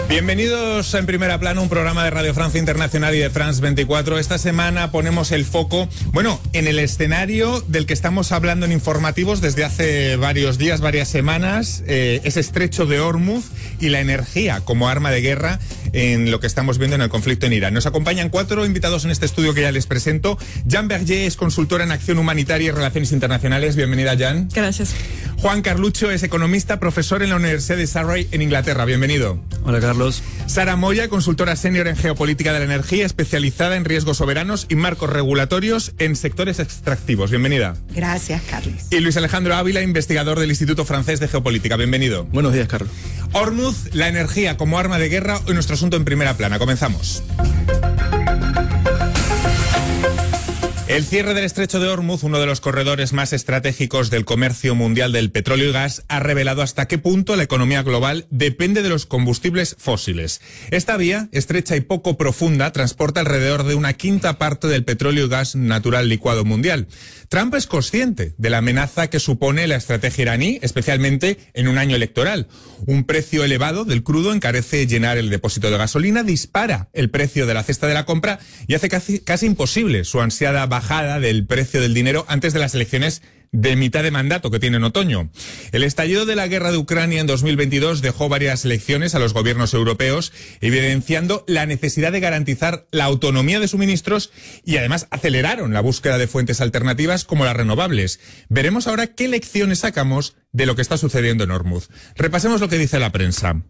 Bienvenidos a En Primera Plana, un programa de Radio Francia Internacional y de France 24. Esta semana ponemos el foco, en el escenario del que estamos hablando en informativos desde hace varios días, varias semanas, ese estrecho de Hormuz y la energía como arma de guerra en lo que estamos viendo en el conflicto en Irán. Nos acompañan 4 invitados en este estudio que ya les presento. Jean Berger es consultora en acción humanitaria y relaciones internacionales. Bienvenida, Jean. Gracias. Juan Carlucho es economista, profesor en la Universidad de Surrey en Inglaterra. Bienvenido. Hola, Carlos. Sara Moya, consultora senior en geopolítica de la energía, especializada en riesgos soberanos y marcos regulatorios en sectores extractivos. Bienvenida. Gracias, Carlos. Y Luis Alejandro Ávila, investigador del Instituto Francés de Geopolítica. Bienvenido. Buenos días, Carlos. Hormuz, la energía como arma de guerra, hoy nuestro asunto en Primera Plana. Comenzamos. El cierre del estrecho de Hormuz, uno de los corredores más estratégicos del comercio mundial del petróleo y gas, ha revelado hasta qué punto la economía global depende de los combustibles fósiles. Esta vía, estrecha y poco profunda, transporta alrededor de una quinta parte del petróleo y gas natural licuado mundial. Trump es consciente de la amenaza que supone la estrategia iraní, especialmente en un año electoral. Un precio elevado del crudo encarece llenar el depósito de gasolina, dispara el precio de la cesta de la compra y hace casi imposible su ansiada bajada del precio del dinero antes de las elecciones de mitad de mandato que tiene en otoño. El estallido de la guerra de Ucrania en 2022 dejó varias lecciones a los gobiernos europeos, evidenciando la necesidad de garantizar la autonomía de suministros y además aceleraron la búsqueda de fuentes alternativas como las renovables. Veremos ahora qué lecciones sacamos de lo que está sucediendo en Hormuz. Repasemos lo que dice la prensa.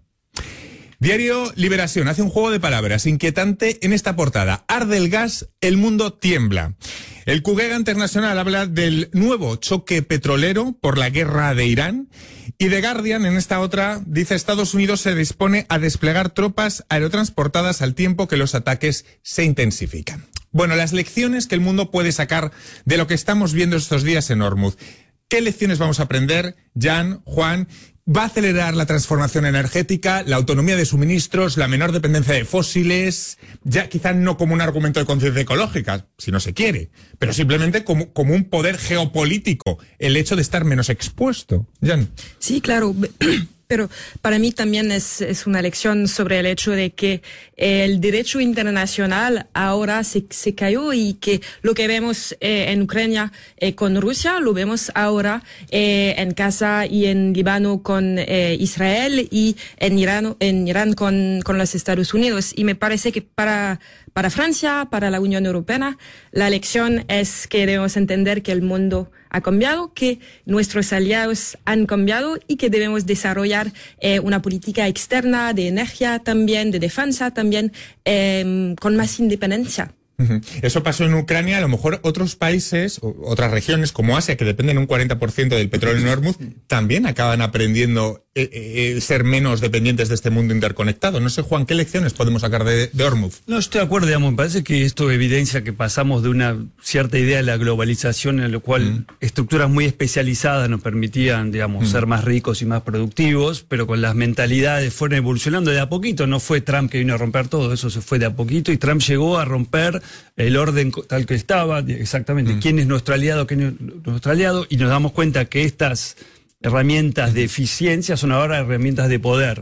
Diario Liberación hace un juego de palabras inquietante en esta portada. Arde el gas, el mundo tiembla. El Kugega Internacional habla del nuevo choque petrolero por la guerra de Irán. Y The Guardian, en esta otra, dice Estados Unidos se dispone a desplegar tropas aerotransportadas al tiempo que los ataques se intensifican. Bueno, las lecciones que el mundo puede sacar de lo que estamos viendo estos días en Hormuz. ¿Qué lecciones vamos a aprender, Jan, Juan? ¿Va a acelerar la transformación energética, la autonomía de suministros, la menor dependencia de fósiles? Ya quizás no como un argumento de conciencia ecológica, si no se quiere, pero simplemente como un poder geopolítico, el hecho de estar menos expuesto. Jan. Sí, claro. Pero para mí también es una lección sobre el hecho de que el derecho internacional ahora se cayó y que lo que vemos en Ucrania con Rusia lo vemos ahora en Gaza y en Líbano con Israel y en Irán con los Estados Unidos. Y me parece que para Francia, para la Unión Europea, la lección es que debemos entender que el mundo ha cambiado, que nuestros aliados han cambiado y que debemos desarrollar una política externa de energía también, de defensa también, con más independencia. Eso pasó en Ucrania. A lo mejor otros países, otras regiones como Asia, que dependen un 40% del petróleo en Hormuz, también acaban aprendiendo ser menos dependientes de este mundo interconectado. No sé, Juan, ¿qué lecciones podemos sacar de Hormuz? No, estoy de acuerdo, me parece que esto evidencia que pasamos de una cierta idea de la globalización en la cual estructuras muy especializadas nos permitían, ser más ricos y más productivos, pero con las mentalidades fueron evolucionando de a poquito. No fue Trump que vino a romper todo, eso se fue de a poquito y Trump llegó a romper el orden tal que estaba, exactamente, quién es nuestro aliado, quién es nuestro aliado, y nos damos cuenta que estas herramientas de eficiencia son ahora herramientas de poder.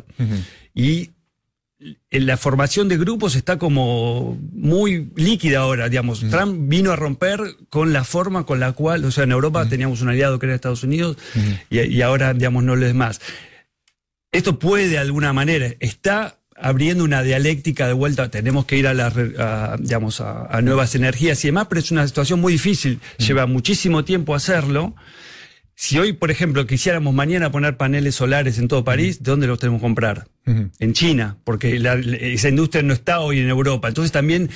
Y en la formación de grupos está como muy líquida ahora, Trump vino a romper con la forma con la cual, en Europa teníamos un aliado que era Estados Unidos, y ahora, no lo es más. Esto puede, de alguna manera, está abriendo una dialéctica de vuelta, tenemos que ir a nuevas energías y demás, pero es una situación muy difícil, lleva muchísimo tiempo hacerlo. Si hoy, por ejemplo, quisiéramos mañana poner paneles solares en todo París, ¿de dónde los tenemos que comprar? En China, porque esa industria no está hoy en Europa. Entonces también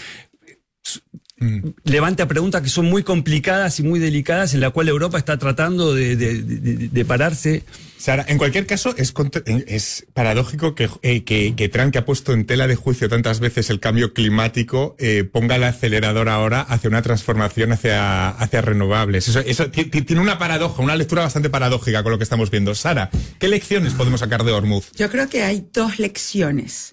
levanta preguntas que son muy complicadas y muy delicadas, en la cual Europa está tratando de pararse. Sara, en cualquier caso, es paradójico que Trump, que ha puesto en tela de juicio tantas veces el cambio climático, ponga el acelerador ahora hacia una transformación hacia renovables. Eso tiene una paradoja, una lectura bastante paradójica con lo que estamos viendo. Sara, ¿qué lecciones podemos sacar de Hormuz? Yo creo que hay 2 lecciones.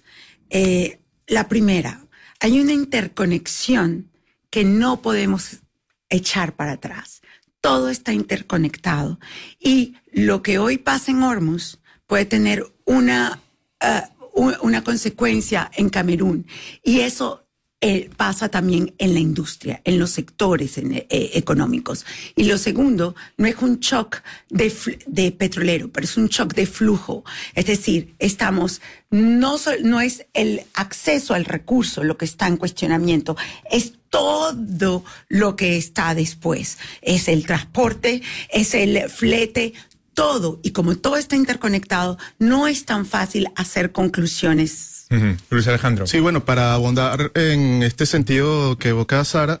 La primera, hay una interconexión que no podemos echar para atrás. Todo está interconectado. Y lo que hoy pasa en Hormuz puede tener un una consecuencia en Camerún. Y eso pasa también en la industria, en los sectores económicos. Y lo segundo, no es un shock de petrolero, pero es un shock de flujo. Es decir, no es el acceso al recurso lo que está en cuestionamiento, es todo lo que está después. Es el transporte, es el flete, todo. Y como todo está interconectado, no es tan fácil hacer conclusiones. Luis Alejandro. Sí, bueno, para abundar en este sentido que evoca Sara,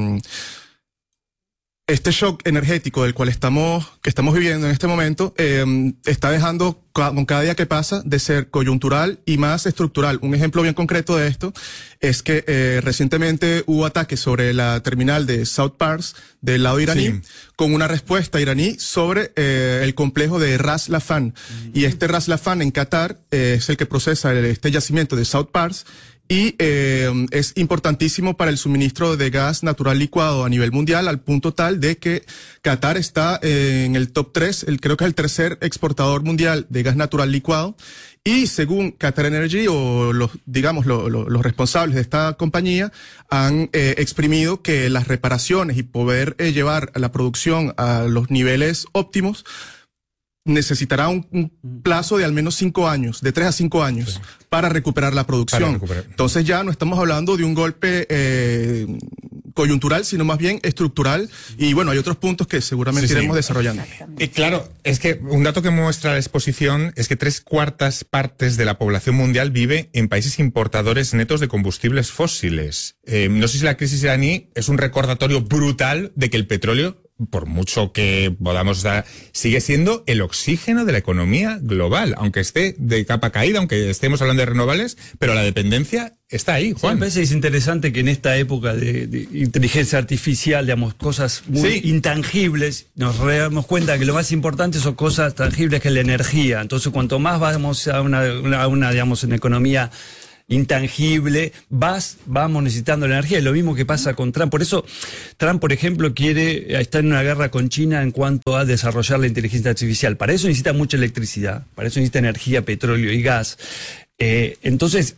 este shock energético del cual estamos viviendo en este momento está dejando con cada día que pasa de ser coyuntural y más estructural. Un ejemplo bien concreto de esto es que recientemente hubo ataques sobre la terminal de South Pars del lado iraní, con una respuesta iraní sobre el complejo de Ras Laffan. Y este Ras Laffan en Qatar es el que procesa este yacimiento de South Pars. Y es importantísimo para el suministro de gas natural licuado a nivel mundial, al punto tal de que Qatar está en el top 3, creo que es el tercer exportador mundial de gas natural licuado. Y según Qatar Energy, o los responsables de esta compañía, han exprimido que las reparaciones y poder llevar la producción a los niveles óptimos necesitará un plazo de al menos 5 años, de 3 a 5 años, para recuperar la producción. Entonces ya no estamos hablando de un golpe coyuntural, sino más bien estructural. Y bueno, hay otros puntos que seguramente iremos desarrollando. Claro, es que un dato que muestra la exposición es que 3/4 partes de la población mundial vive en países importadores netos de combustibles fósiles. No sé si la crisis iraní es un recordatorio brutal de que el petróleo, por mucho que podamos dar, sigue siendo el oxígeno de la economía global, aunque esté de capa caída, aunque estemos hablando de renovables, pero la dependencia está ahí, Juan. Me parece que es interesante que en esta época de inteligencia artificial, digamos, cosas muy intangibles, nos damos cuenta que lo más importante son cosas tangibles, que es la energía. Entonces, cuanto más vamos a una digamos, en economía intangible, vamos necesitando la energía. Es lo mismo que pasa con Trump. Por eso Trump, por ejemplo, quiere estar en una guerra con China en cuanto a desarrollar la inteligencia artificial. Para eso necesita mucha electricidad, para eso necesita energía, petróleo y gas. Entonces,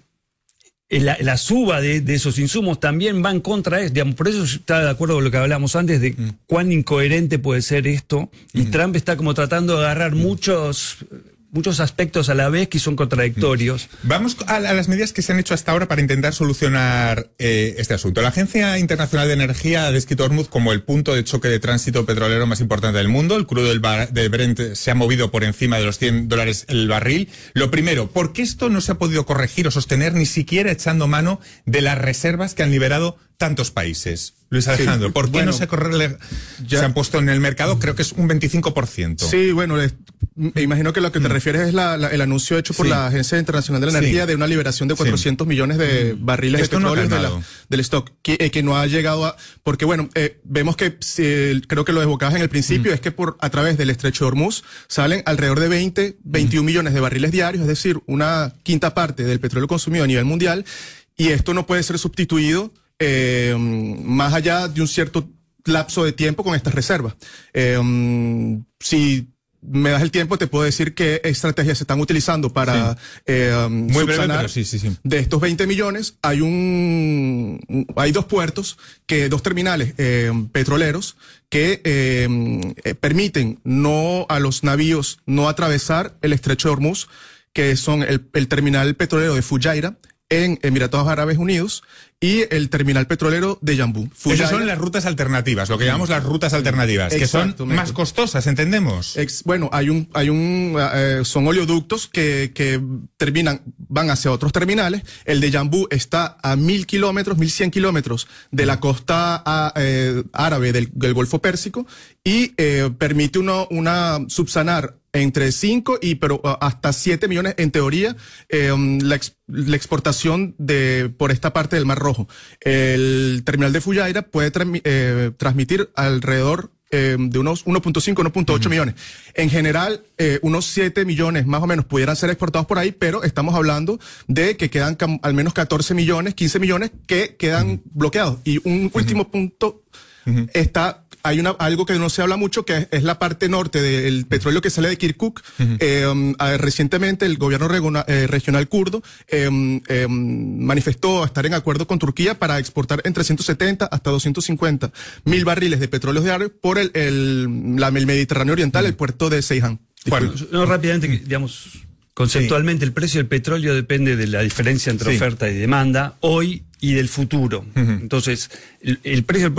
la suba de esos insumos también va en contra de eso. Digamos, por eso está de acuerdo con lo que hablábamos antes de cuán incoherente puede ser esto. Y Trump está como tratando de agarrar muchos aspectos a la vez que son contradictorios. Vamos a las medidas que se han hecho hasta ahora para intentar solucionar este asunto. La Agencia Internacional de Energía ha descrito Hormuz como el punto de choque de tránsito petrolero más importante del mundo. El crudo de Brent se ha movido por encima de los $100 el barril. Lo primero, ¿por qué esto no se ha podido corregir o sostener ni siquiera echando mano de las reservas que han liberado tantos países? Luis Alejandro, ¿por qué no se han puesto en el mercado? Creo que es un 25%. Sí, bueno, me imagino que lo que te refieres es el anuncio hecho por la Agencia Internacional de la Energía de una liberación de 400 millones de barriles de petróleo del stock, que no ha llegado a... Porque bueno, vemos que, creo que lo evocabas en el principio, es que a través del estrecho de Hormuz salen alrededor de 21 millones de barriles diarios, es decir, una quinta parte del petróleo consumido a nivel mundial, y esto no puede ser sustituido más allá de un cierto lapso de tiempo con estas reservas. Si me das el tiempo, te puedo decir qué estrategias se están utilizando para muy breve, pero sí. De estos 20 millones. Hay 2 puertos, dos terminales petroleros que permiten a los navíos no atravesar el estrecho de Hormuz, que son el terminal petrolero de Fujairah en Emiratos Árabes Unidos y el terminal petrolero de Yanbu. Esas son las rutas alternativas, lo que llamamos las rutas alternativas, que son más costosas, ¿entendemos? Bueno, son oleoductos que van hacia otros terminales. El de Yanbu está a 1.100 kilómetros de la costa árabe del Golfo Pérsico y permite subsanar entre 5 pero hasta 7 millones en teoría la exportación por esta parte del Mar Rojo. El terminal de Fujairah puede transmitir alrededor de unos 1.5, 1.8 millones. En general, unos 7 millones más o menos pudieran ser exportados por ahí, pero estamos hablando de que quedan al menos 14 millones, 15 millones que quedan bloqueados. Y un último punto está hay algo que no se habla mucho, que es la parte norte del petróleo que sale de Kirkuk. Recientemente el gobierno regional kurdo manifestó estar en acuerdo con Turquía para exportar entre 170 hasta 250 mil barriles de petróleo diarios por el Mediterráneo Oriental, el puerto de Ceyhan. Bueno, no, rápidamente, digamos, conceptualmente el precio del petróleo depende de la diferencia entre oferta y demanda hoy y del futuro. Entonces, el precio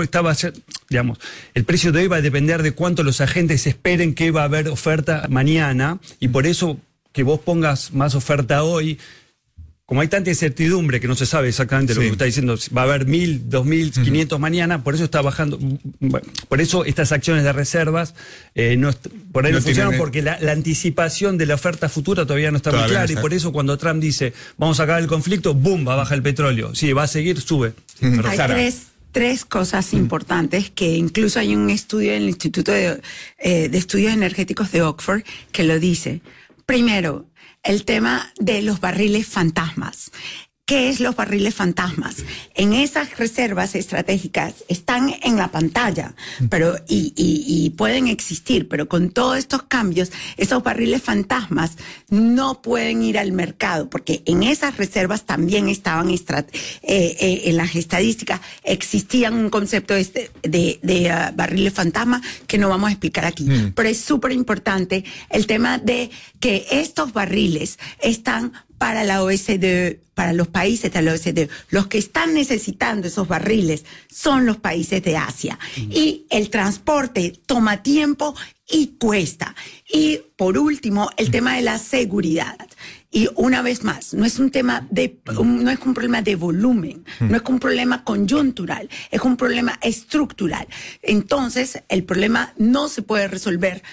el precio de hoy va a depender de cuánto los agentes esperen que va a haber oferta mañana, y por eso que vos pongas más oferta hoy, como hay tanta incertidumbre que no se sabe exactamente lo que está diciendo, va a haber 1.000, 2.500 mañana, por eso está bajando. Por eso estas acciones de reservas por ahí no funcionan, porque la anticipación de la oferta futura todavía no está muy clara, y por eso cuando Trump dice vamos a acabar el conflicto, ¡boom!, va a bajar el petróleo. Sí, va a seguir, sube. Hay tres cosas importantes, que incluso hay un estudio en el Instituto de Estudios Energéticos de Oxford que lo dice. Primero, el tema de los barriles fantasmas. ¿Qué es los barriles fantasmas? En esas reservas estratégicas están en la pantalla, pero y pueden existir, pero con todos estos cambios, esos barriles fantasmas no pueden ir al mercado, porque en esas reservas también estaban en las estadísticas existían un concepto de barriles fantasmas que no vamos a explicar aquí. Pero es súper importante el tema de que estos barriles están para la OSCE, para los países de la OSCE. Los que están necesitando esos barriles son los países de Asia. Y el transporte toma tiempo y cuesta. Y por último, el tema de la seguridad. Y una vez más, no es un tema no es un problema de volumen, no es un problema coyuntural, es un problema estructural. Entonces, el problema no se puede resolver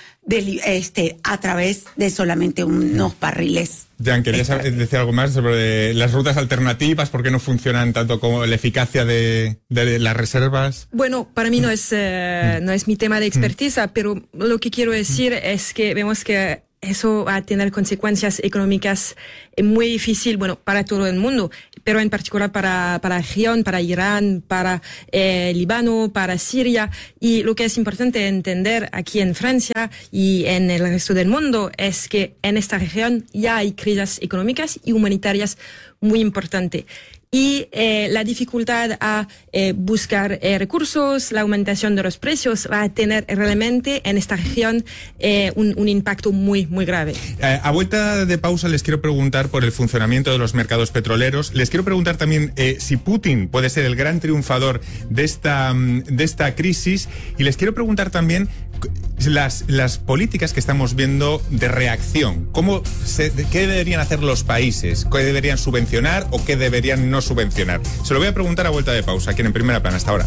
a través de solamente unos barriles. Jan, ¿querías decir algo más sobre las rutas alternativas? ¿Por qué no funcionan tanto como la eficacia de las reservas? Bueno, para mí no es mi tema de expertiza, pero lo que quiero decir es que vemos que eso va a tener consecuencias económicas muy difíciles, bueno, para todo el mundo, pero en particular para la región, para Irán, para Líbano, para Siria. Y lo que es importante entender aquí en Francia y en el resto del mundo es que en esta región ya hay crisis económicas y humanitarias muy importantes. Y la dificultad a buscar recursos, la aumentación de los precios va a tener realmente en esta región un impacto muy, muy grave. A vuelta de pausa les quiero preguntar por el funcionamiento de los mercados petroleros. Les quiero preguntar también si Putin puede ser el gran triunfador de esta crisis, y les quiero preguntar también las políticas que estamos viendo de reacción. ¿Qué deberían hacer los países? ¿Qué deberían subvencionar o qué deberían no subvencionar? Se lo voy a preguntar a vuelta de pausa, aquí en Primera Plana. Hasta ahora.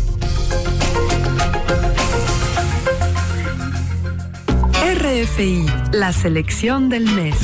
RFI, la selección del mes.